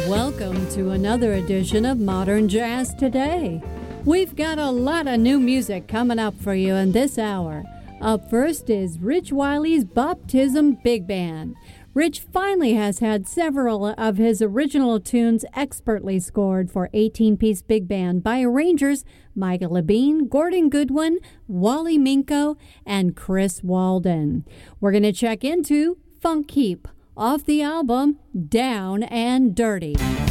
Welcome to another edition of Modern Jazz Today. We've got a lot of new music coming up for you in this hour. Up first is Rich Wiley's Boptism Big Band. Rich finally has had several of his original tunes expertly scored for 18-piece big band by arrangers Michael Labine, Gordon Goodwin, Wally Minko, and Chris Walden. We're going to check into Funk Heap off the album Down and Dirty.